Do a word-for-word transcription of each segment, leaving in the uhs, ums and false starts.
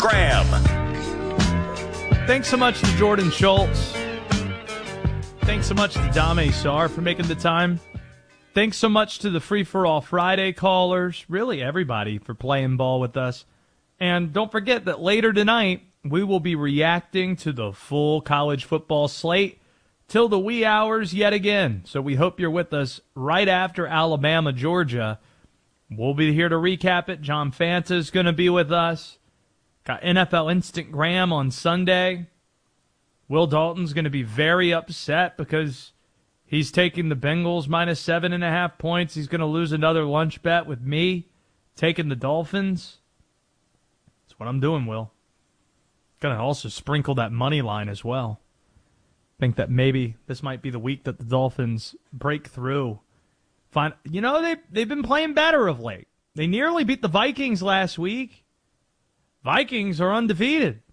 Graham. Thanks so much to Jordan Schultz. Thanks so much to Dame Sar for making the time. Thanks so much to the Free For All Friday callers, really everybody, for playing ball with us. And don't forget that later tonight, we will be reacting to the full college football slate till the wee hours yet again. So we hope you're with us right after Alabama, Georgia. We'll be here to recap it. John Fanta is going to be with us. Got N F L Instant Graham on Sunday. Will Dalton's going to be very upset because he's taking the Bengals minus seven and a half points. He's going to lose another lunch bet with me taking the Dolphins. That's what I'm doing, Will. Going to also sprinkle that money line as well. Think that maybe this might be the week that the Dolphins break through. Find, you know, they, they've been playing better of late. They nearly beat the Vikings last week. Vikings are undefeated.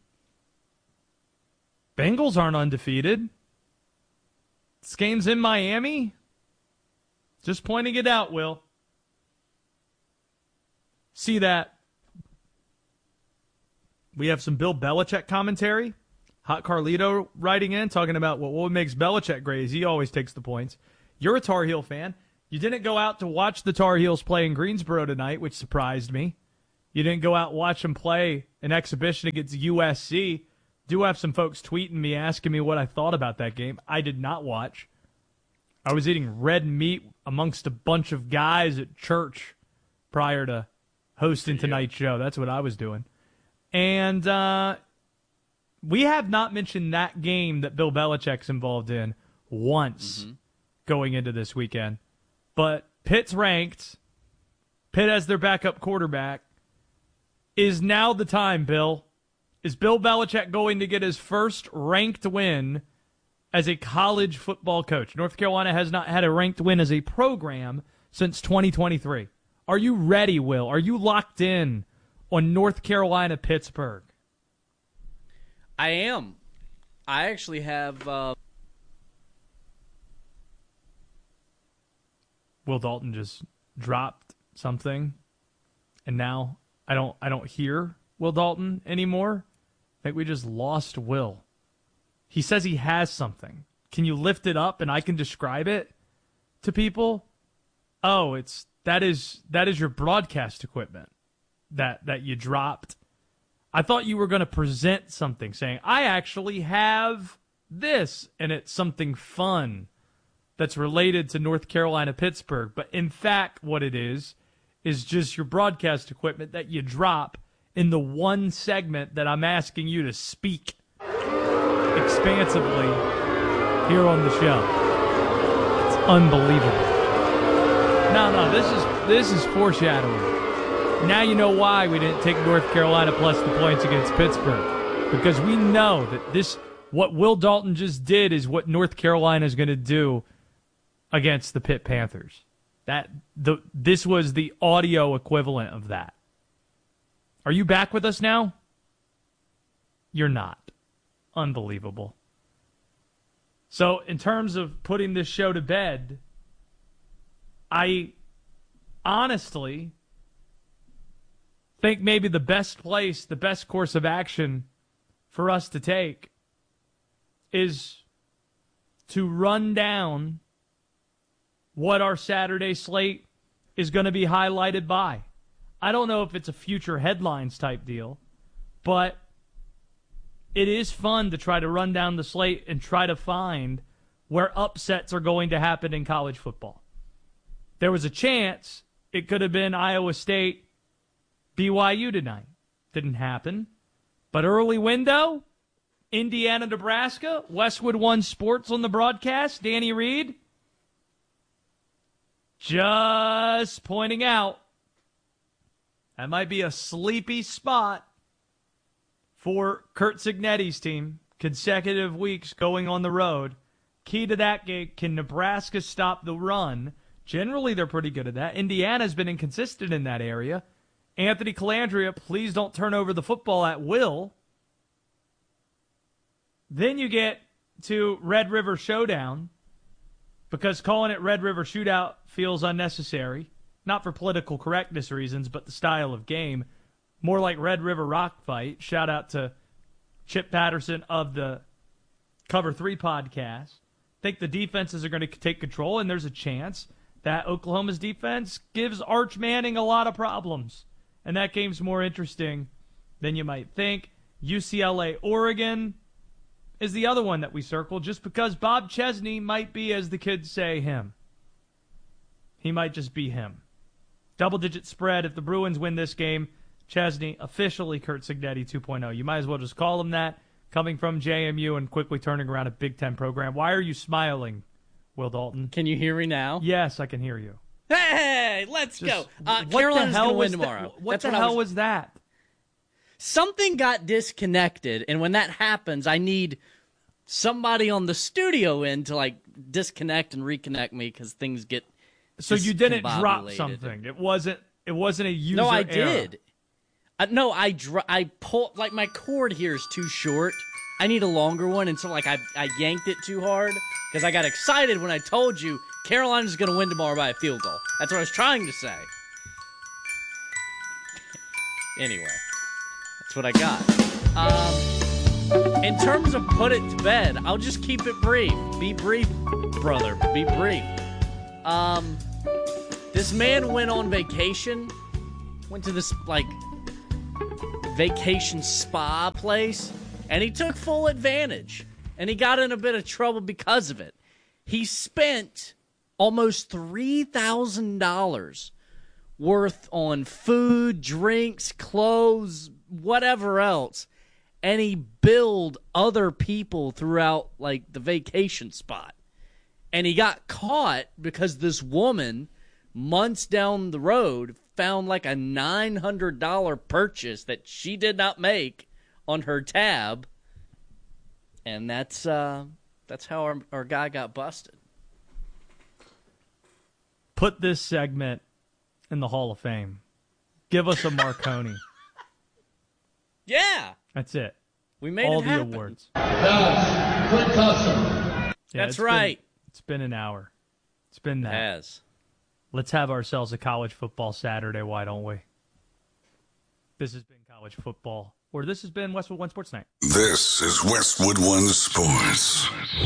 Bengals aren't undefeated. This game's in Miami. Just pointing it out, Will. See that. We have some Bill Belichick commentary. Hot Carlito writing in, talking about what, what makes Belichick great is he always takes the points. You're a Tar Heel fan. You didn't go out to watch the Tar Heels play in Greensboro tonight, which surprised me. You didn't go out and watch them play an exhibition against U S C. Do have some folks tweeting me, asking me what I thought about that game. I did not watch. I was eating red meat amongst a bunch of guys at church prior to hosting tonight's show. That's what I was doing. And uh, we have not mentioned that game that Bill Belichick's involved in once mm-hmm. going into this weekend. But Pitt's ranked. Pitt as their backup quarterback. Is now the time, Bill. Is Bill Belichick going to get his first ranked win as a college football coach? North Carolina has not had a ranked win as a program since twenty twenty-three. Are you ready, Will? Are you locked in on North Carolina, Pittsburgh? I am. I actually have... Uh... Will Dalton just dropped something, and now I don't I don't hear Will Dalton anymore. I think we just lost Will. He says he has something. Can you lift it up and I can describe it to people? Oh, it's that is that is your broadcast equipment that that you dropped. I thought you were going to present something saying, I actually have this, and it's something fun that's related to North Carolina, Pittsburgh. But in fact, what it is, is just your broadcast equipment that you drop in the one segment that I'm asking you to speak expansively here on the show. It's unbelievable. No, no, this is this is foreshadowing. Now you know why we didn't take North Carolina plus the points against Pittsburgh. Because we know that this, what Will Dalton just did is what North Carolina is going to do against the Pitt Panthers. That the this was the audio equivalent of that. Are you back with us now? You're not. Unbelievable. So in terms of putting this show to bed, I honestly think maybe the best place, the best course of action for us to take is to run down what our Saturday slate is going to be highlighted by. I don't know if it's a future headlines type deal, but it is fun to try to run down the slate and try to find where upsets are going to happen in college football. There was a chance it could have been Iowa State, B Y U tonight. Didn't happen. But early window, Indiana, Nebraska, Westwood One Sports on the broadcast, Danny Reed. Just pointing out, that might be a sleepy spot for Kurt Cignetti's team. Consecutive weeks going on the road. Key to that game, can Nebraska stop the run? Generally, they're pretty good at that. Indiana's been inconsistent in that area. Anthony Calandria, please don't turn over the football at will. Then you get to Red River Showdown, because calling it Red River Shootout feels unnecessary. Not for political correctness reasons, but the style of game. more like Red River Rock fight. Shout out to Chip Patterson of the Cover three podcast. Think the defenses are going to take control, and there's a chance that Oklahoma's defense gives Arch Manning a lot of problems. And that game's more interesting than you might think. U C L A, Oregon is the other one that we circled, just because Bob Chesney might be, as the kids say, him. He might just be him. Double-digit spread. If the Bruins win this game, Chesney, officially Curt Cignetti two point oh. You might as well just call him that. Coming from J M U and quickly turning around a Big Ten program. Why are you smiling, Will Dalton? Can you hear me now? Yes, I can hear you. Hey, let's Just, go. Uh, what Carolina's the hell going to win was tomorrow. That? What That's the what I hell was... was that? Something got disconnected, and when that happens, I need somebody on the studio end to like disconnect and reconnect me because things get. So you didn't drop discombobulated. something. It wasn't. It wasn't a user No, I error. did. Uh, no, I dr- I pulled like my cord here is too short. I need a longer one, and so like I I yanked it too hard because I got excited when I told you Carolina's going to win tomorrow by a field goal. That's what I was trying to say. Anyway, that's what I got. Um, in terms of put it to bed, I'll just keep it brief. Be brief, brother. Be brief. Um, this man went on vacation. Went to this like vacation spa place. And he took full advantage. And he got in a bit of trouble because of it. He spent almost three thousand dollars worth on food, drinks, clothes, whatever else. And he billed other people throughout, like, the vacation spot. And he got caught because this woman, months down the road, found, like, a nine hundred dollars purchase that she did not make on her tab, and that's uh, that's how our, our guy got busted. Put this segment in the Hall of Fame. Give us a Marconi. Yeah, That's it. we made All it the happen. awards. That's quick custom. Yeah, That's it's right. Been, it's been an hour. It's been that. As Let's have ourselves a college football Saturday, why don't we? This has been college football. Or this has been Westwood One Sports Night. This is Westwood One Sports.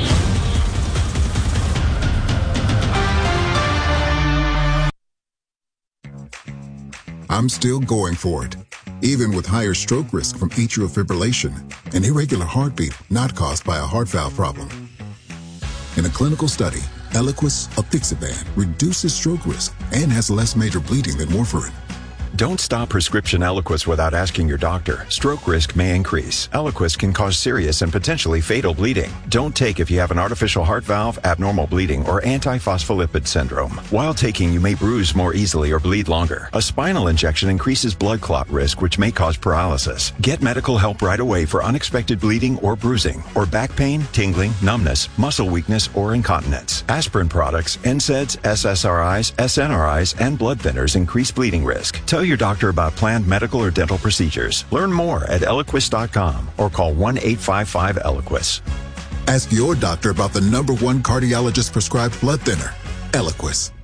I'm still going for it, even with higher stroke risk from atrial fibrillation, an irregular heartbeat not caused by a heart valve problem. In a clinical study, Eliquis apixaban reduces stroke risk and has less major bleeding than warfarin. Don't stop prescription Eliquis without asking your doctor. Stroke risk may increase. Eliquis can cause serious and potentially fatal bleeding. Don't take if you have an artificial heart valve, abnormal bleeding, or antiphospholipid syndrome. While taking, you may bruise more easily or bleed longer. A spinal injection increases blood clot risk, which may cause paralysis. Get medical help right away for unexpected bleeding or bruising, or back pain, tingling, numbness, muscle weakness, or incontinence. Aspirin products, N SAIDs, S S R Is, S N R Is, and blood thinners increase bleeding risk. Tell your doctor about planned medical or dental procedures. Learn more at Eliquis dot com or call one eight five five Eliquis. Ask your doctor about the number one cardiologist prescribed blood thinner, Eliquis.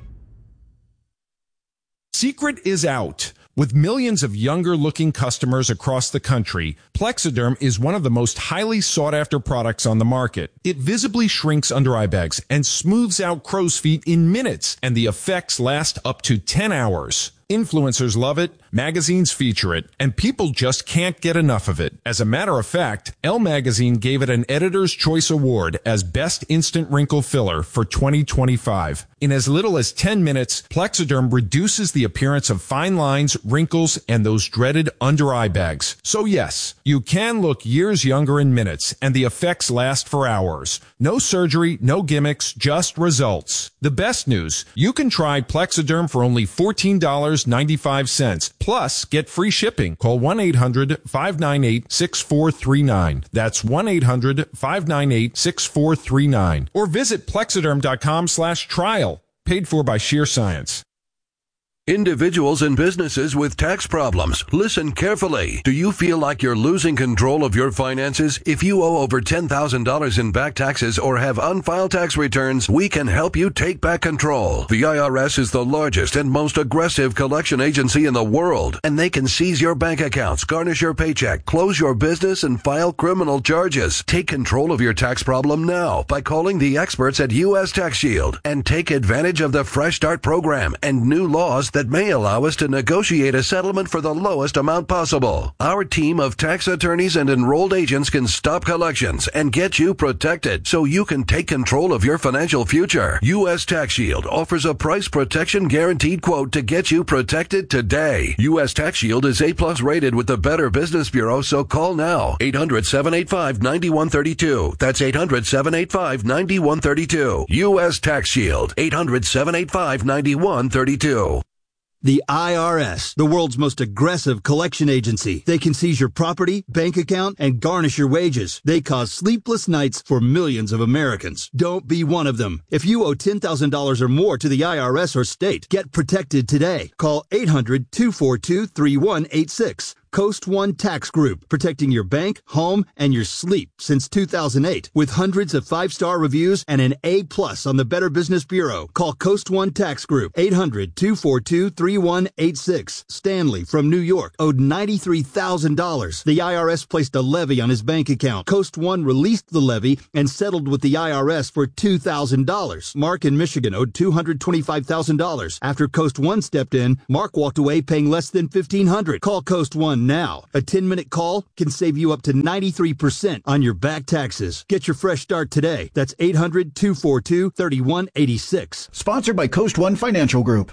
Secret is out. With millions of younger-looking customers across the country, Plexiderm is one of the most highly sought-after products on the market. It visibly shrinks under eye bags and smooths out crow's feet in minutes, and the effects last up to ten hours. Influencers love it, magazines feature it, and people just can't get enough of it. As a matter of fact, Elle Magazine gave it an Editor's Choice Award as Best Instant Wrinkle Filler for twenty twenty-five. In as little as ten minutes, Plexiderm reduces the appearance of fine lines, wrinkles, and those dreaded under-eye bags. So yes, you can look years younger in minutes, and the effects last for hours. No surgery, no gimmicks, just results. The best news, you can try Plexiderm for only fourteen dollars and ninety-five cents. Plus, get free shipping. Call one eight hundred five nine eight six four three nine. That's one eight hundred five nine eight six four three nine. Or visit plexiderm dot com slash trial. Paid for by Sheer Science. Individuals and businesses with tax problems, listen carefully. Do you feel like you're losing control of your finances? If you owe over ten thousand dollars in back taxes or have unfiled tax returns, we can help you take back control. The I R S is the largest and most aggressive collection agency in the world, and they can seize your bank accounts, garnish your paycheck, close your business, and file criminal charges. Take control of your tax problem now by calling the experts at U S Tax Shield and take advantage of the Fresh Start program and new laws that may allow us to negotiate a settlement for the lowest amount possible. Our team of tax attorneys and enrolled agents can stop collections and get you protected so you can take control of your financial future. U S Tax Shield offers a price protection guaranteed quote to get you protected today. U S Tax Shield is A plus rated with the Better Business Bureau, so call now. eight hundred, seven eight five, nine one three two. That's eight hundred, seven eight five, nine one three two. U S Tax Shield. eight hundred, seven eight five, nine one three two. The I R S, the world's most aggressive collection agency. They can seize your property, bank account, and garnish your wages. They cause sleepless nights for millions of Americans. Don't be one of them. If you owe ten thousand dollars or more to the I R S or state, get protected today. Call eight hundred, two four two, three one eight six. Coast One Tax Group, protecting your bank, home, and your sleep since two thousand eight. With hundreds of five-star reviews and an A plus on the Better Business Bureau. Call Coast One Tax Group, eight hundred, two four two, three one eight six. Stanley from New York owed ninety-three thousand dollars. The I R S placed a levy on his bank account. Coast One released the levy and settled with the I R S for two thousand dollars. Mark in Michigan owed two hundred twenty-five thousand dollars. After Coast One stepped in, Mark walked away paying less than fifteen hundred dollars. Call Coast One now. A ten-minute call can save you up to ninety-three percent on your back taxes. Get your fresh start today. That's eight hundred, two four two, three one eight six. Sponsored by Coast One Financial Group.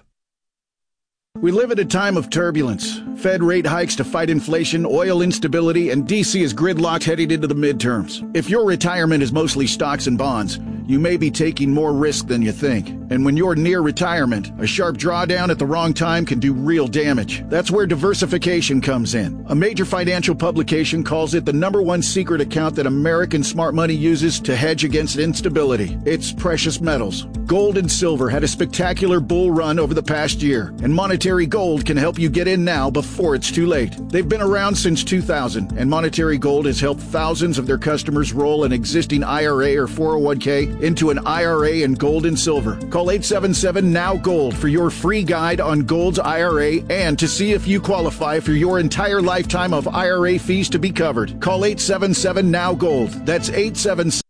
We live at a time of turbulence. Fed rate hikes to fight inflation, oil instability, and D C is gridlocked heading into the midterms. If your retirement is mostly stocks and bonds, you may be taking more risk than you think. And when you're near retirement, a sharp drawdown at the wrong time can do real damage. That's where diversification comes in. A major financial publication calls it the number one secret account that American smart money uses to hedge against instability. It's precious metals. Gold and silver had a spectacular bull run over the past year, and Monetary Gold can help you get in now before it's too late. They've been around since two thousand, and Monetary Gold has helped thousands of their customers roll an existing I R A or four oh one k into an I R A in gold and silver. Call eight seven seven, N O W Gold for your free guide on Gold's I R A and to see if you qualify for your entire lifetime of I R A fees to be covered. Call eight seven seven, N O W Gold. That's eight seven seven.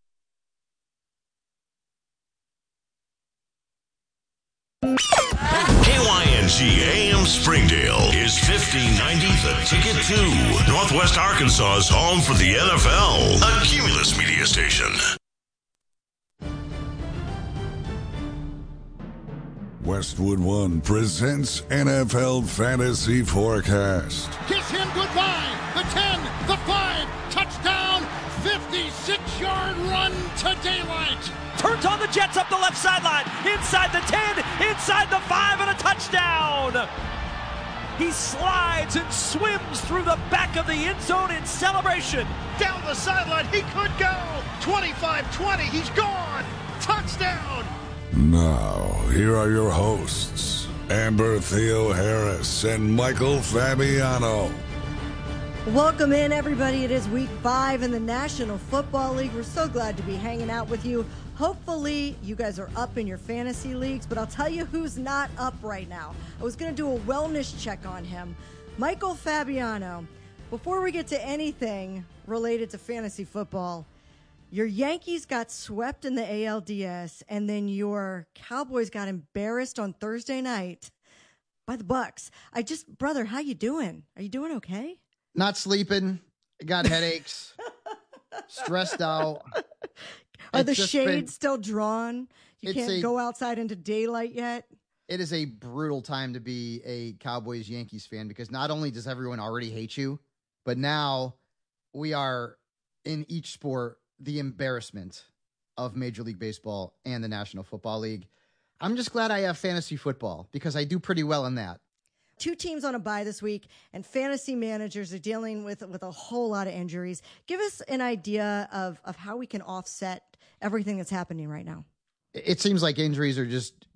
K Y N G A M Springdale is fifteen ninety The Ticket to Northwest Arkansas's home for the N F L, a Cumulus media station. Westwood One presents N F L Fantasy Forecast. Kiss him goodbye. The ten, the five, touchdown, fifty-six-yard run to daylight. Turns on the Jets up the left sideline, inside the ten, inside the five, and a touchdown. He slides and swims through the back of the end zone in celebration. Down the sideline, he could go. twenty-five twenty, he's gone. Touchdown. Now, here are your hosts, Amber Theo Harris and Michael Fabiano. Welcome in, everybody. It is week five in the National Football League. We're so glad to be hanging out with you. Hopefully, you guys are up in your fantasy leagues, but I'll tell you who's not up right now. I was going to do a wellness check on him. Michael Fabiano, before we get to anything related to fantasy football, your Yankees got swept in the A L D S, and then your Cowboys got embarrassed on Thursday night by the Bucks. I just, brother, how you doing? Are you doing okay? Not sleeping. Got headaches. Stressed out. Are It's the just shades been- still drawn? You It's can't a- go outside into daylight yet? It is a brutal time to be a Cowboys Yankees fan because not only does everyone already hate you, but now we are in each sport the embarrassment of Major League Baseball and the National Football League. I'm just glad I have fantasy football because I do pretty well in that. Two teams on a bye this week, and fantasy managers are dealing with, with a whole lot of injuries. Give us an idea of, of how we can offset everything that's happening right now. It seems like injuries are just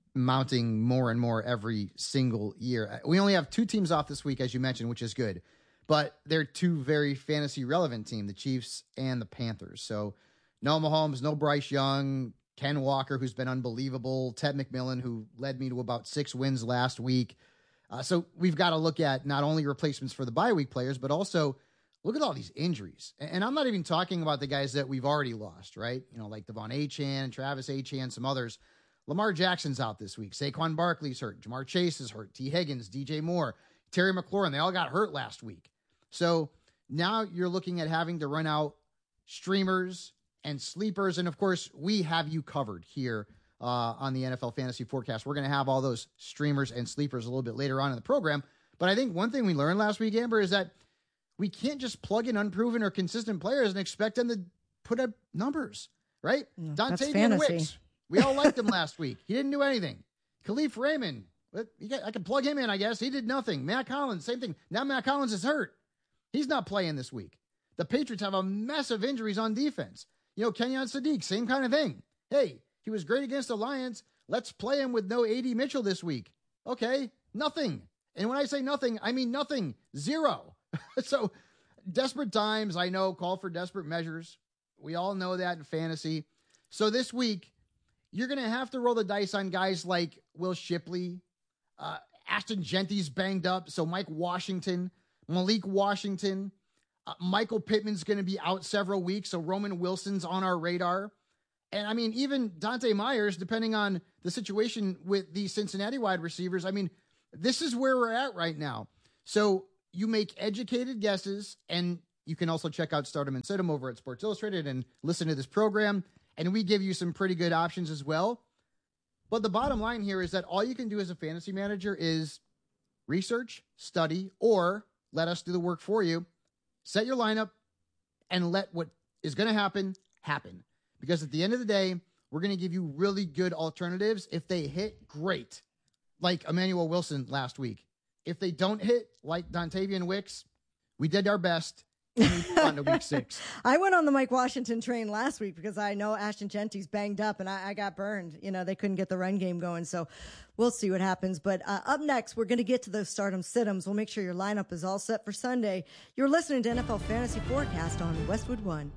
mounting more and more every single year. We only have two teams off this week, as you mentioned, which is good. But they're two very fantasy relevant teams, the Chiefs and the Panthers. So no Mahomes, no Bryce Young, Ken Walker, who's been unbelievable, Ted McMillan, who led me to about six wins last week. Uh, so we've got to look at not only replacements for the bye week players, but also look at all these injuries. And I'm not even talking about the guys that we've already lost, right? You know, like Devon Achane, Travis Achane, some others. Lamar Jackson's out this week. Saquon Barkley's hurt. Jamar Chase is hurt. T. Higgins, D J Moore, Terry McLaurin, they all got hurt last week. So now you're looking at having to run out streamers and sleepers. And of course, we have you covered here uh, on the N F L Fantasy Forecast. We're going to have all those streamers and sleepers a little bit later on in the program. But I think one thing we learned last week, Amber, is that we can't just plug in unproven or consistent players and expect them to put up numbers, right? Mm, Dontavian Wicks. We all liked him last week. He didn't do anything. Khalif Raymond, but I can plug him in, I guess. He did nothing. Matt Collins, same thing. Now Matt Collins is hurt. He's not playing this week. The Patriots have a mess of injuries on defense. You know, Kenyon Sadiq, same kind of thing. Hey, he was great against the Lions. Let's play him with no A D Mitchell this week. Okay, nothing. And when I say nothing, I mean nothing. Zero. So, desperate times, I know, call for desperate measures. We all know that in fantasy. So this week, you're going to have to roll the dice on guys like Will Shipley. Uh, Ashton Genty's banged up. So Mike Washington, Malik Washington. Uh, Michael Pittman's going to be out several weeks. So Roman Wilson's on our radar. And I mean, even Dante Myers, depending on the situation with the Cincinnati wide receivers, I mean, this is where we're at right now. So you make educated guesses, and you can also check out Stardom and Sit 'em over at Sports Illustrated and listen to this program. And we give you some pretty good options as well. But the bottom line here is that all you can do as a fantasy manager is research, study, or let us do the work for you. Set your lineup and let what is going to happen, happen. Because at the end of the day, we're going to give you really good alternatives. If they hit, great. Like Emmanuel Wilson last week. If they don't hit, like Dontavian Wicks, we did our best. On to week six. I went on the Mike Washington train last week because I know Ashton Genty's banged up and I, I got burned. You know, they couldn't get the run game going. So we'll see what happens. But uh, up next, we're going to get to those Stardom Sit-ems. We'll make sure your lineup is all set for Sunday. You're listening to N F L Fantasy Forecast on Westwood One.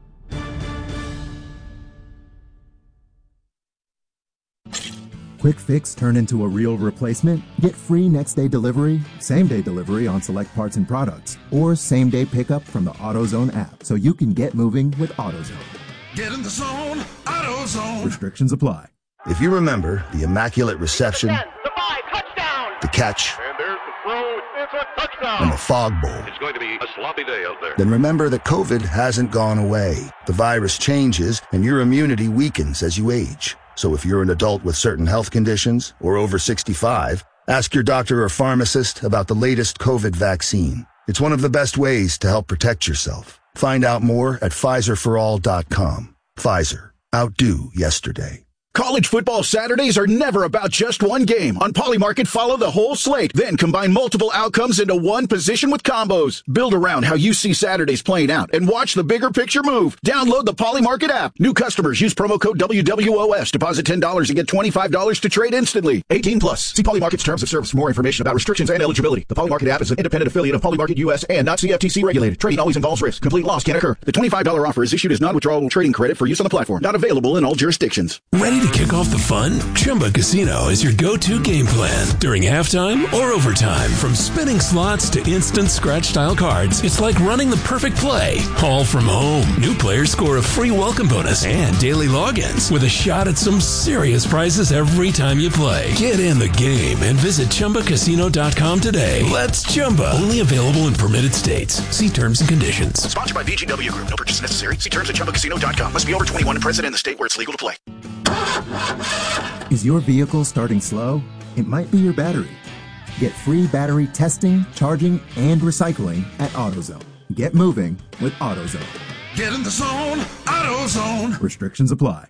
Quick fix turned into a real replacement? Get free next day delivery, same day delivery on select parts and products, or same day pickup from the AutoZone app so you can get moving with AutoZone. Get in the zone, AutoZone. Restrictions apply. If you remember the immaculate reception, The five, touchdown. the catch, And there's the throw. It's a touchdown. and the fog bowl, It's going to be a sloppy day out there. then remember that COVID hasn't gone away. The virus changes and your immunity weakens as you age. So if you're an adult with certain health conditions or over sixty-five, ask your doctor or pharmacist about the latest COVID vaccine. It's one of the best ways to help protect yourself. Find out more at Pfizer for all dot com. Pfizer. Outdo yesterday. College football Saturdays are never about just one game. On Polymarket, follow the whole slate, then combine multiple outcomes into one position with combos. Build around how you see Saturdays playing out and watch the bigger picture move. Download the Polymarket app. New customers use promo code W W O S. Deposit ten dollars and get twenty-five dollars to trade instantly. eighteen plus. See Polymarket's terms of service for more information about restrictions and eligibility. The Polymarket app is an independent affiliate of Polymarket U S and not C F T C regulated. Trading always involves risk. Complete loss can occur. The twenty-five dollars offer is issued as non-withdrawable trading credit for use on the platform. Not available in all jurisdictions. Ready to kick off the fun? Chumba Casino is your go-to game plan. During halftime or overtime, from spinning slots to instant scratch-style cards, it's like running the perfect play, all from home. New players score a free welcome bonus and daily logins with a shot at some serious prizes every time you play. Get in the game and visit Chumba Casino dot com today. Let's Chumba. Only available in permitted states. See terms and conditions. Sponsored by V G W Group. No purchase necessary. See terms at Chumba Casino dot com. Must be over twenty-one and present in the state where it's legal to play. Is your vehicle starting slow? It might be your battery. Get free battery testing, charging, and recycling at AutoZone. Get moving with AutoZone. Get in the zone, AutoZone. Restrictions apply.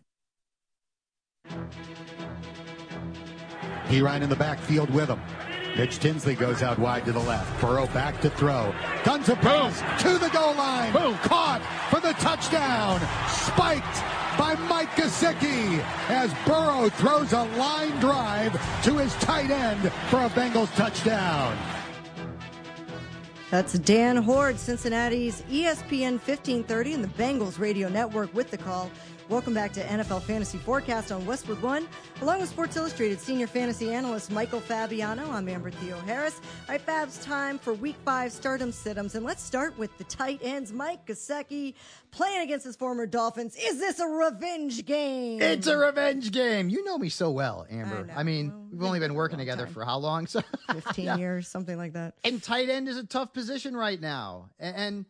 Perine in the backfield with him. Mitch Tinsley goes out wide to the left. Burrow back to throw. Guns a pass to the goal line. Boom. Caught for the a touchdown. Spiked by Mike Gesicki as Burrow throws a line drive to his tight end for a Bengals touchdown. That's Dan Horde, Cincinnati's E S P N fifteen thirty and the Bengals Radio Network with the call. Welcome back to N F L Fantasy Forecast on Westwood One. Along with Sports Illustrated senior fantasy analyst Michael Fabiano, I'm Amber Theo Harris. All right, Fabs, time for week five stardom sit-ems. And let's start with the tight ends. Mike Gesicki playing against his former Dolphins. Is this a revenge game? It's a revenge game. You know me so well, Amber. I, I mean, well, we've only been working together time. for how long? So fifteen yeah. years, something like that. And tight end is a tough position right now. And, and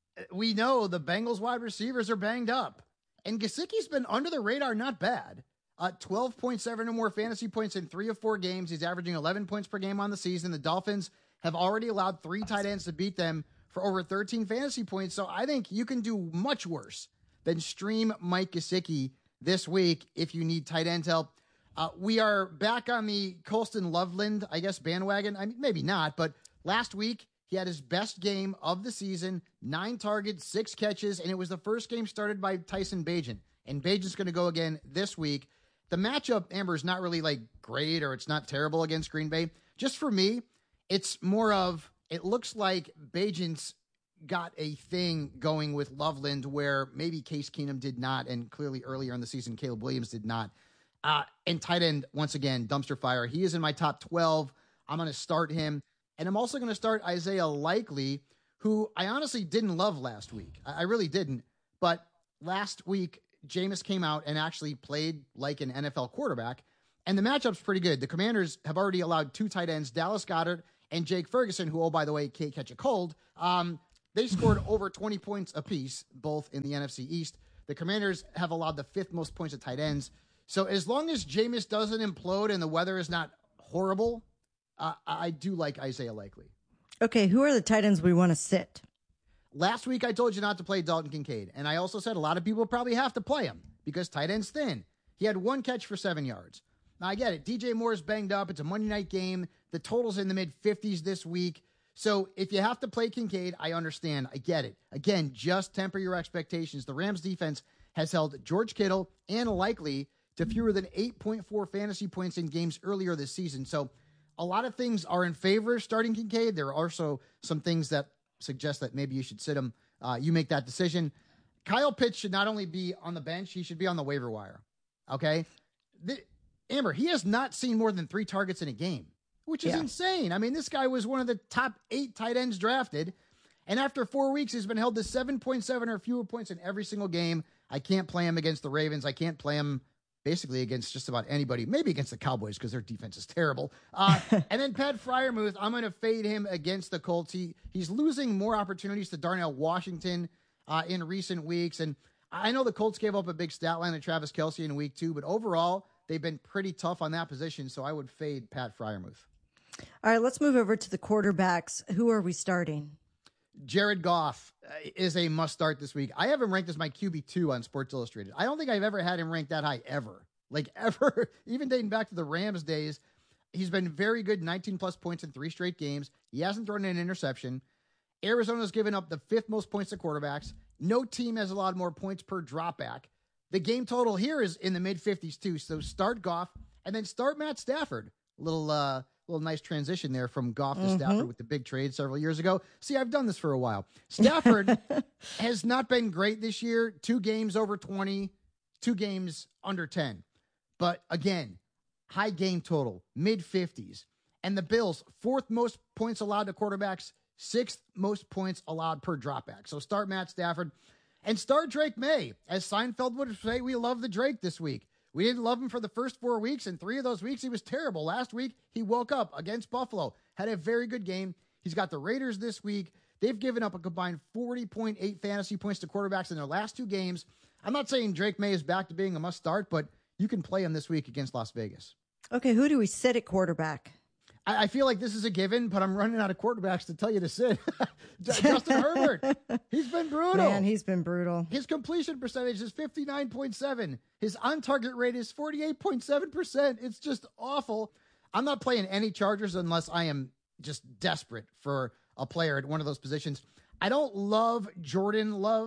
we know the Bengals wide receivers are banged up. And Gesicki's been under the radar, not bad. Uh, twelve point seven or more fantasy points in three of four games. He's averaging eleven points per game on the season. The Dolphins have already allowed three tight ends to beat them for over thirteen fantasy points. So I think you can do much worse than stream Mike Gesicki this week if you need tight end help. Uh, we are back on the Colston Loveland, I guess, bandwagon. I mean, maybe not, but last week, he had his best game of the season, nine targets, six catches, and it was the first game started by Tyson Bagent. And Bagent's going to go again this week. The matchup, Amber, is not really like great or it's not terrible against Green Bay. Just for me, it's more of, it looks like Bagent's got a thing going with Loveland where maybe Case Keenum did not, and clearly earlier in the season, Caleb Williams did not. Uh, and tight end, once again, dumpster fire. He is in my top twelve. I'm going to start him. And I'm also going to start Isaiah Likely, who I honestly didn't love last week. I really didn't. But last week, Jameis came out and actually played like an N F L quarterback. And the matchup's pretty good. The Commanders have already allowed two tight ends, Dallas Goedert and Jake Ferguson, who, oh, by the way, can't catch a cold. Um, they scored over twenty points apiece, both in the N F C East. The Commanders have allowed the fifth most points of tight ends. So as long as Jameis doesn't implode and the weather is not horrible, Uh, I do like Isaiah Likely. Okay, who are the tight ends we want to sit? Last week, I told you not to play Dalton Kincaid, and I also said a lot of people probably have to play him because tight end's thin. He had one catch for seven yards. Now, I get it. D J Moore's banged up. It's a Monday night game. The total's in the mid-fifties this week. So if you have to play Kincaid, I understand. I get it. Again, just temper your expectations. The Rams defense has held George Kittle and Likely to fewer than eight point four fantasy points in games earlier this season. So a lot of things are in favor of starting Kincaid. There are also some things that suggest that maybe you should sit him. Uh, you make that decision. Kyle Pitts should not only be on the bench, he should be on the waiver wire. Okay? The, Amber, he has not seen more than three targets in a game, which is yeah. insane. I mean, this guy was one of the top eight tight ends drafted. And after four weeks, he's been held to seven point seven or fewer points in every single game. I can't play him against the Ravens. I can't play him basically against just about anybody, maybe against the Cowboys because their defense is terrible. Uh, and then Pat Freiermuth, I'm going to fade him against the Colts. He, he's losing more opportunities to Darnell Washington uh, in recent weeks. And I know the Colts gave up a big stat line to Travis Kelce in week two, but overall, they've been pretty tough on that position, so I would fade Pat Freiermuth. All right, let's move over to the quarterbacks. Who are we starting? Jared Goff is a must start this week. I have him ranked as my Q B two on Sports Illustrated. I don't think I've ever had him ranked that high ever. Like ever, even dating back to the Rams days. He's been very good, nineteen plus points in three straight games. He hasn't thrown an interception. Arizona's given up the fifth most points to quarterbacks. No team has allowed more points per dropback. The game total here is in the mid-fifties too. So start Goff and then start Matt Stafford. Little uh little nice transition there from Goff to mm-hmm. Stafford with the big trade several years ago. See, I've done this for a while. Stafford has not been great this year. Two games over twenty, two games under ten. But again, high game total, mid-fifties. And the Bills, fourth most points allowed to quarterbacks, sixth most points allowed per dropback. So start Matt Stafford and start Drake May. As Seinfeld would say, we love the Drake this week. We didn't love him for the first four weeks, and three of those weeks he was terrible. Last week, he woke up against Buffalo, had a very good game. He's got the Raiders this week. They've given up a combined forty point eight fantasy points to quarterbacks in their last two games. I'm not saying Drake May is back to being a must-start, but you can play him this week against Las Vegas. Okay, who do we sit at quarterback? I, I feel like this is a given, but I'm running out of quarterbacks to tell you to sit. Justin Herbert, he's been brutal. Man, he's been brutal. His completion percentage is fifty-nine point seven. His on-target rate is forty-eight point seven percent. It's just awful. I'm not playing any Chargers unless I am just desperate for a player at one of those positions. I don't love Jordan Love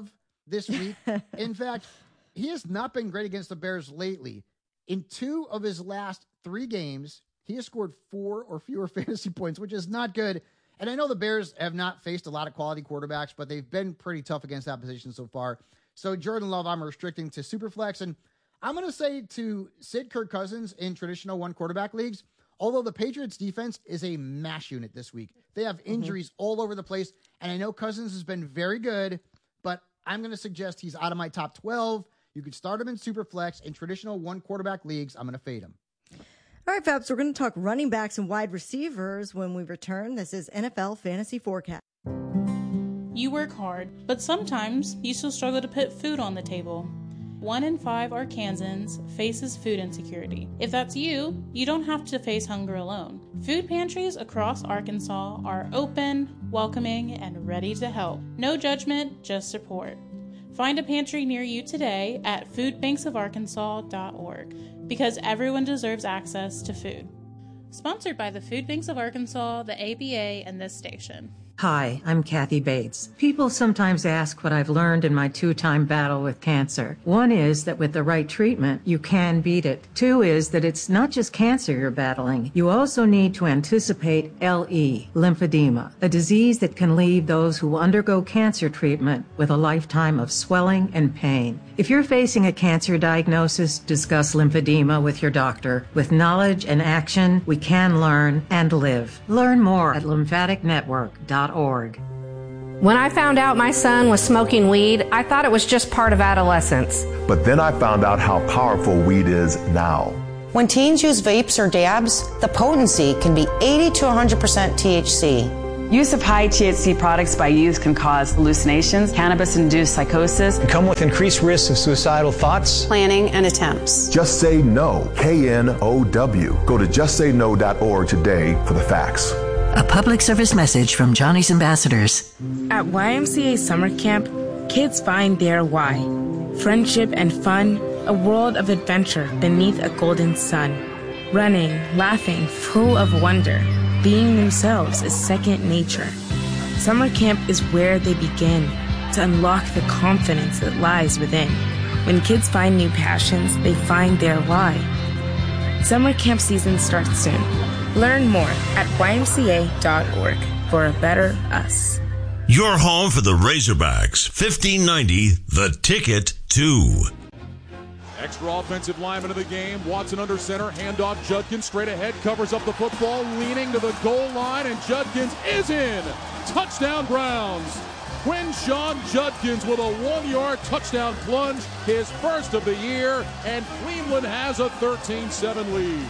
this week. In fact, he has not been great against the Bears lately. In two of his last three games, he has scored four or fewer fantasy points, which is not good. And I know the Bears have not faced a lot of quality quarterbacks, but they've been pretty tough against that position so far. So Jordan Love, I'm restricting to Superflex. And I'm going to say to sit Kirk Cousins in traditional one quarterback leagues, although the Patriots defense is a mash unit this week. They have injuries mm-hmm. all over the place. And I know Cousins has been very good, but I'm going to suggest he's out of my top twelve. You could start him in Superflex. In traditional one quarterback leagues, I'm going to fade him. All right, Fabs, we're going to talk running backs and wide receivers when we return. This is N F L Fantasy Forecast. You work hard, but sometimes you still struggle to put food on the table. One in five Arkansans faces food insecurity. If that's you, you don't have to face hunger alone. Food pantries across Arkansas are open, welcoming, and ready to help. No judgment, just support. Find a pantry near you today at food banks of arkansas dot org because everyone deserves access to food. Sponsored by the Food Banks of Arkansas, the A B A, and this station. Hi, I'm Kathy Bates. People sometimes ask what I've learned in my two-time battle with cancer. One is that with the right treatment, you can beat it. Two is that it's not just cancer you're battling. You also need to anticipate L E, lymphedema, a disease that can leave those who undergo cancer treatment with a lifetime of swelling and pain. If you're facing a cancer diagnosis, discuss lymphedema with your doctor. With knowledge and action, we can learn and live. Learn more at lymphatic network dot org. When I found out my son was smoking weed, I thought it was just part of adolescence. But then I found out how powerful weed is now. When teens use vapes or dabs, the potency can be eighty to one hundred percent T H C. Use of high T H C products by youth can cause hallucinations, cannabis-induced psychosis, and come with increased risks of suicidal thoughts, planning, and attempts. Just Say No, K N O W. Go to just say no dot org today for the facts. A public service message from Johnny's Ambassadors. At Y M C A Summer Camp, kids find their why. Friendship and fun, a world of adventure beneath a golden sun. Running, laughing, full of wonder. Being themselves is second nature. Summer camp is where they begin to unlock the confidence that lies within. When kids find new passions, they find their why. Summer camp season starts soon. Learn more at Y M C A dot org for a better us. Your home for the Razorbacks, fifteen ninety The Ticket two. Extra offensive lineman of the game. Watson under center. Handoff. Judkins straight ahead. Covers up the football. Leaning to the goal line. And Judkins is in. Touchdown Browns. Quinshon Judkins with a one-yard touchdown plunge. His first of the year. And Cleveland has a thirteen seven lead.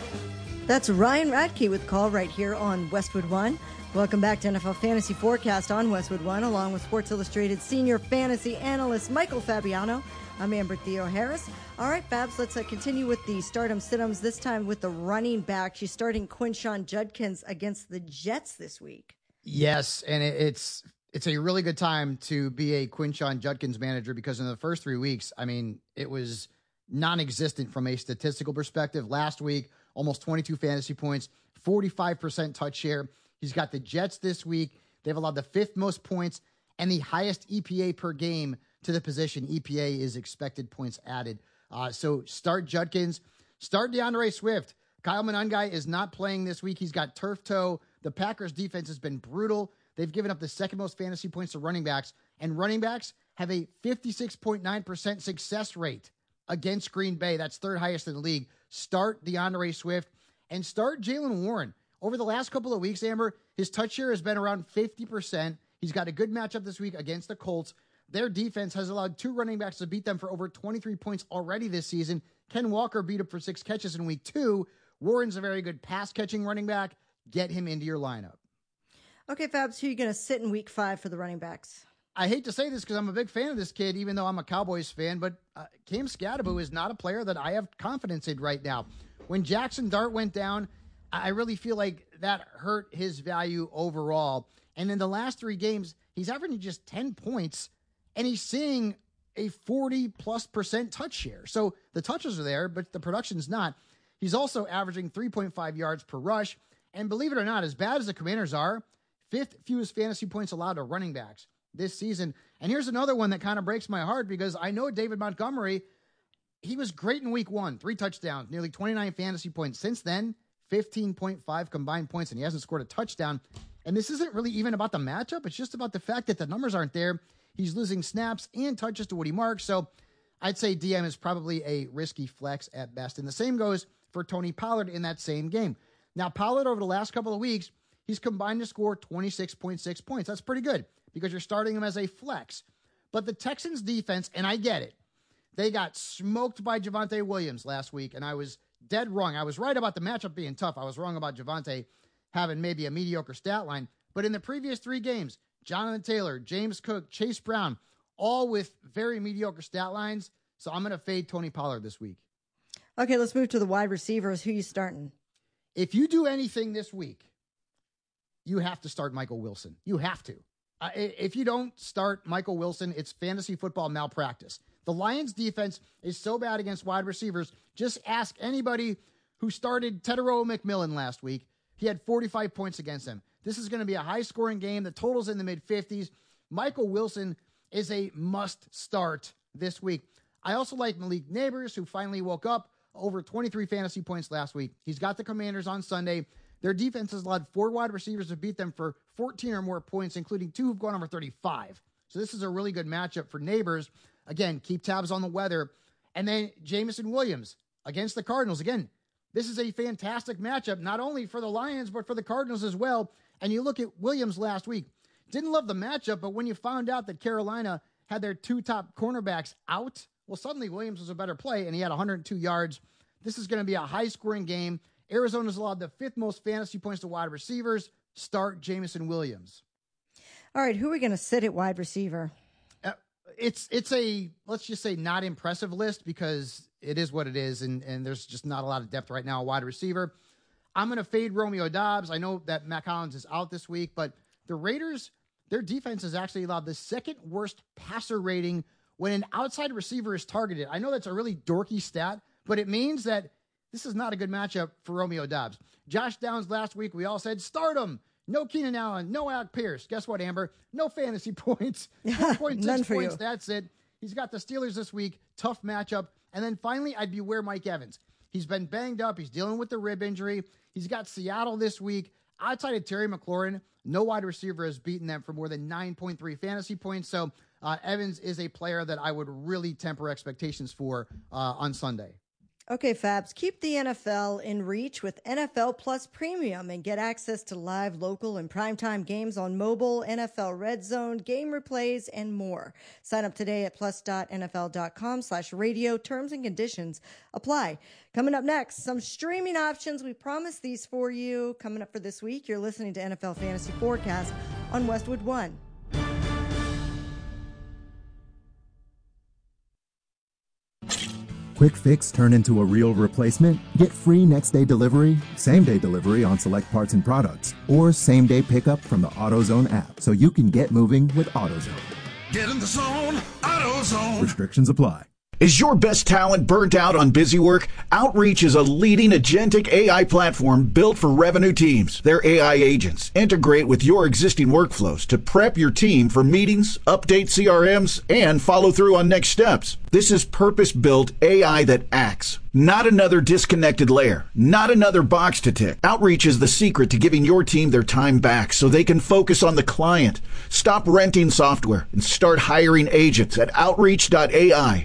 That's Ryan Radke with call right here on Westwood One. Welcome back to N F L Fantasy Forecast on Westwood One, along with Sports Illustrated senior fantasy analyst Michael Fabiano. I'm Amber Theo Harris. All right, Babs, let's uh, continue with the stardom sit-ems, this time with the running back. She's starting Quinshon Judkins against the Jets this week. Yes, and it, it's it's a really good time to be a Quinshon Judkins manager because in the first three weeks, I mean, it was non-existent from a statistical perspective. Last week, almost twenty-two fantasy points, forty-five percent touch share. He's got the Jets this week. They've allowed the fifth most points and the highest E P A per game to the position. E P A is expected points added. Uh, so start Judkins. Start DeAndre Swift. Kyle Monangai is not playing this week. He's got turf toe. The Packers defense has been brutal. They've given up the second most fantasy points to running backs, and running backs have a fifty-six point nine percent success rate against Green Bay. That's third highest in the league. Start DeAndre Swift and start Jaylen Warren. Over the last couple of weeks, Amber, his touch share has been around fifty percent. He's got a good matchup this week against the Colts. Their defense has allowed two running backs to beat them for over twenty-three points already this season. Ken Walker beat him for six catches in week two. Warren's a very good pass-catching running back. Get him into your lineup. Okay, Fabs, who are you going to sit in week five for the running backs? I hate to say this because I'm a big fan of this kid, even though I'm a Cowboys fan, but uh, Cam Scadaboo is not a player that I have confidence in right now. When Jackson Dart went down, I really feel like that hurt his value overall. And in the last three games, he's averaging just ten points, and he's seeing a forty plus percent touch share. So the touches are there, but the production's not. He's also averaging three point five yards per rush. And believe it or not, as bad as the Commanders are, fifth fewest fantasy points allowed to running backs. this season. And here's another one that kind of breaks my heart because I know David Montgomery, he was great in week one, three touchdowns, nearly twenty-nine fantasy points. Since then, fifteen point five combined points, and he hasn't scored a touchdown. And this isn't really even about the matchup. It's just about the fact that the numbers aren't there. He's losing snaps and touches to Woody Marks. So I'd say D M is probably a risky flex at best. And the same goes for Tony Pollard in that same game. Now, Pollard over the last couple of weeks, he's combined to score twenty-six point six points. That's pretty good because you're starting him as a flex. But the Texans defense, and I get it, they got smoked by Javonte Williams last week, and I was dead wrong. I was right about the matchup being tough. I was wrong about Javonte having maybe a mediocre stat line. But in the previous three games, Jonathan Taylor, James Cook, Chase Brown, all with very mediocre stat lines. So I'm going to fade Tony Pollard this week. Okay, let's move to the wide receivers. Who you starting? If you do anything this week, you have to start Michael Wilson. You have to. Uh, if you don't start Michael Wilson, it's fantasy football malpractice. The Lions defense is so bad against wide receivers. Just ask anybody who started Tetairoa McMillan last week. He had forty-five points against them. This is going to be a high-scoring game. The total's in the mid-fifties. Michael Wilson is a must-start this week. I also like Malik Neighbors, who finally woke up, over twenty-three fantasy points last week. He's got the Commanders on Sunday. Their defense has allowed four wide receivers to beat them for fourteen or more points, including two who've gone over thirty-five. So this is a really good matchup for Neighbors. Again, keep tabs on the weather. And then Jameson Williams against the Cardinals. Again, this is a fantastic matchup, not only for the Lions, but for the Cardinals as well. And you look at Williams last week. Didn't love the matchup, but when you found out that Carolina had their two top cornerbacks out, well, suddenly Williams was a better play, and he had one hundred two yards. This is going to be a high-scoring game. Arizona's allowed the fifth most fantasy points to wide receivers. Start Jameson Williams. All right, who are we going to sit at wide receiver? Uh, it's it's a, let's just say, not impressive list because it is what it is, and, and there's just not a lot of depth right now at wide receiver. I'm going to fade Romeo Doubs. I know that Matt Collins is out this week, but the Raiders, their defense has actually allowed the second worst passer rating when an outside receiver is targeted. I know that's a really dorky stat, but it means that this is not a good matchup for Romeo Doubs. Josh Downs last week, we all said, start him. No Keenan Allen, no Alec Pierce. Guess what, Amber? No fantasy points. four point six points, that's it. He's got the Steelers this week. Tough matchup. And then finally, I'd beware Mike Evans. He's been banged up. He's dealing with the rib injury. He's got Seattle this week. Outside of Terry McLaurin, no wide receiver has beaten them for more than nine point three fantasy points. So uh, Evans is a player that I would really temper expectations for uh, on Sunday. Okay, Fabs, keep the N F L in reach with N F L Plus Premium and get access to live, local, and primetime games on mobile, N F L Red Zone, game replays, and more. Sign up today at plus.nfl.com slash radio. Terms and conditions apply. Coming up next, some streaming options. We promised these for you. Coming up for this week, you're listening to N F L Fantasy Forecast on Westwood One. Quick fix turn into a real replacement? Get free next day delivery, same day delivery on select parts and products, or same day pickup from the AutoZone app so you can get moving with AutoZone. Get in the zone, AutoZone. Restrictions apply. Is your best talent burnt out on busy work? Outreach is a leading agentic A I platform built for revenue teams. Their A I agents integrate with your existing workflows to prep your team for meetings, update C R Ms, and follow through on next steps. This is purpose-built A I that acts. Not another disconnected layer. Not another box to tick. Outreach is the secret to giving your team their time back so they can focus on the client. Stop renting software and start hiring agents at outreach dot A I.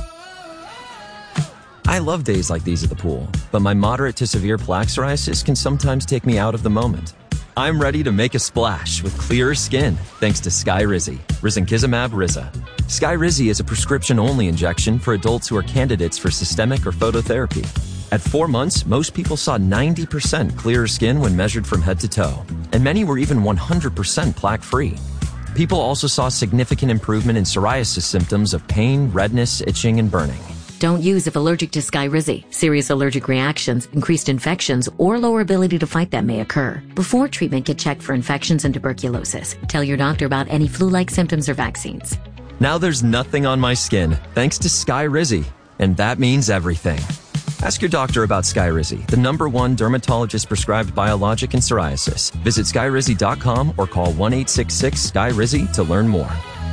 I love days like these at the pool, but my moderate to severe plaque psoriasis can sometimes take me out of the moment. I'm ready to make a splash with clearer skin thanks to Skyrizi, risankizumab Riza. Skyrizi is a prescription-only injection for adults who are candidates for systemic or phototherapy. At four months, most people saw ninety percent clearer skin when measured from head to toe, and many were even one hundred percent plaque-free. People also saw significant improvement in psoriasis symptoms of pain, redness, itching, and burning. Don't use if allergic to Skyrizi. Serious allergic reactions, increased infections, or lower ability to fight them may occur. Before treatment, get checked for infections and tuberculosis. Tell your doctor about any flu-like symptoms or vaccines. Now there's nothing on my skin thanks to Skyrizi, and that means everything. Ask your doctor about Skyrizi, the number one dermatologist-prescribed biologic in psoriasis. Visit skyrizi dot com or call one eight six six S K Y R I Z I to learn more.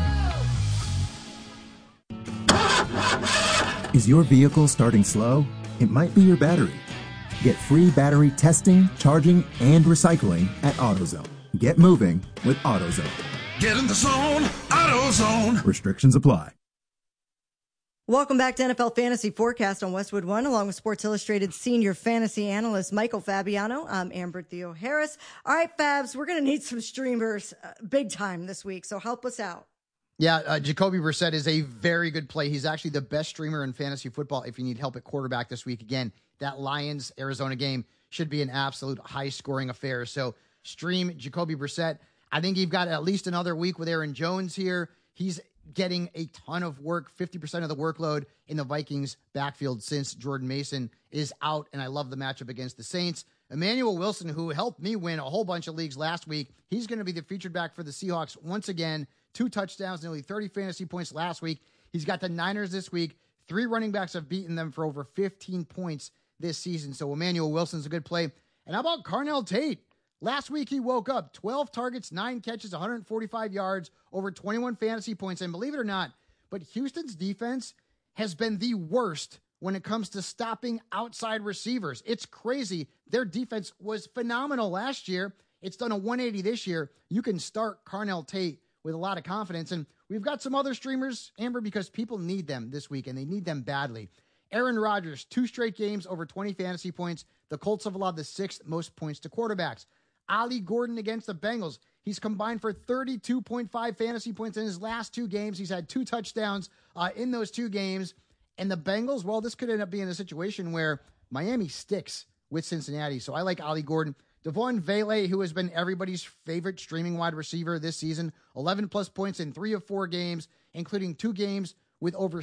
Is your vehicle starting slow? It might be your battery. Get free battery testing, charging, and recycling at AutoZone. Get moving with AutoZone. Get in the zone, AutoZone. Restrictions apply. Welcome back to N F L Fantasy Forecast on Westwood One, along with Sports Illustrated senior fantasy analyst Michael Fabiano. I'm Amber Theo Harris. All right, Fabs, we're going to need some streamers uh, big time this week, so help us out. Yeah, uh, Jacoby Brissett is a very good play. He's actually the best streamer in fantasy football if you need help at quarterback this week. Again, that Lions-Arizona game should be an absolute high-scoring affair. So stream Jacoby Brissett. I think you've got at least another week with Aaron Jones here. He's getting a ton of work, fifty percent of the workload in the Vikings backfield since Jordan Mason is out, and I love the matchup against the Saints. Emmanuel Wilson, who helped me win a whole bunch of leagues last week, he's going to be the featured back for the Seahawks once again. Two touchdowns, nearly thirty fantasy points last week. He's got the Niners this week. Three running backs have beaten them for over fifteen points this season, so Emmanuel Wilson's a good play. And how about Carnell Tate? Last week, he woke up, twelve targets, nine catches, one hundred forty-five yards, over twenty-one fantasy points. And believe it or not, but Houston's defense has been the worst when it comes to stopping outside receivers. It's crazy. Their defense was phenomenal last year. It's done a one eighty this year. You can start Carnell Tate with a lot of confidence. And we've got some other streamers, Amber, because people need them this week, and they need them badly. Aaron Rodgers, two straight games, over twenty fantasy points. The Colts have allowed the sixth most points to quarterbacks. Ollie Gordon against the Bengals. He's combined for thirty-two point five fantasy points in his last two games. He's had two touchdowns uh, in those two games. And the Bengals, well, this could end up being a situation where Miami sticks with Cincinnati. So I like Ollie Gordon. Devon Vele, who has been everybody's favorite streaming wide receiver this season, eleven plus points in three of four games, including two games with over